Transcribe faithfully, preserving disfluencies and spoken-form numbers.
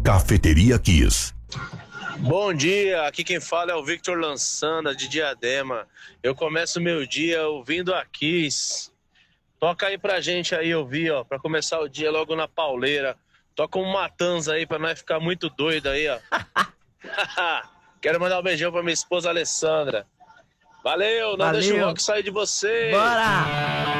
Cafeteria Kiss. Bom dia, aqui quem fala é o Victor Lançana de Diadema. Eu começo meu dia ouvindo a Kiss. Toca aí pra gente aí ouvir, ó, pra começar o dia logo na pauleira. Toca um Matanza aí pra nós ficar muito doido aí, ó. Quero mandar um beijão pra minha esposa Alessandra. Valeu, não Valeu. deixa o rock sair de você. Bora!